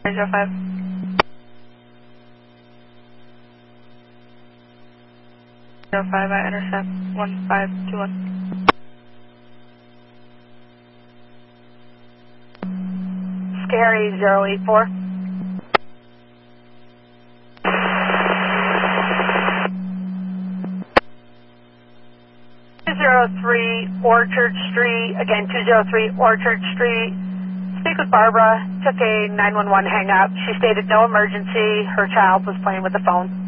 05. I intercept 1521. Scary 084. 203 Orchard Street, again 203 Orchard Street. Speak with Barbara, took a 911 hang up. She stated no emergency, her child was playing with the phone.